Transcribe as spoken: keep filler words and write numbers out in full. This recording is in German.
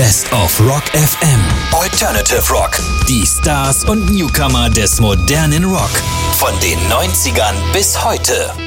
Best of Rock F M. Alternative Rock. Die Stars und Newcomer des modernen Rock. Von den neunzigern bis heute.